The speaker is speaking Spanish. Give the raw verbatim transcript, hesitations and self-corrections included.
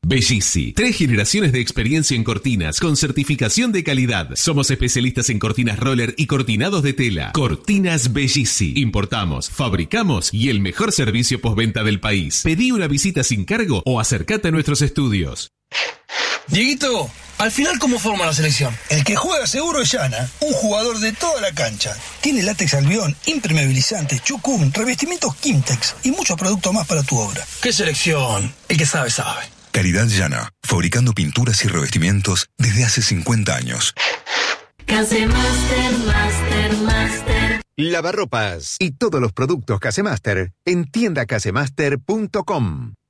Bellisi, tres generaciones de experiencia en cortinas con certificación de calidad. Somos especialistas en cortinas roller y cortinados de tela. Cortinas Bellisi. Importamos, fabricamos y el mejor servicio postventa del país. Pedí una visita sin cargo o acércate a nuestros estudios. Dieguito, al final, ¿cómo forma la selección? El que juega seguro es Yana, un jugador de toda la cancha. Tiene látex albión, impermeabilizante, chucum, revestimientos Kimtex y muchos productos más para tu obra. ¿Qué selección? El que sabe, sabe. Calidad Yana, fabricando pinturas y revestimientos desde hace cincuenta años. Casemaster, Master, Master. Lavarropas y todos los productos Casemaster en tienda casemaster punto com.